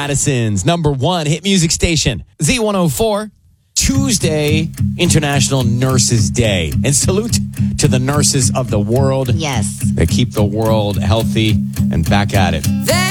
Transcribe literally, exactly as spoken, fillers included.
Madison's number one hit music station, Z one oh four. Tuesday, International Nurses Day. And salute to the nurses of the world. Yes. They keep the world healthy and back at it.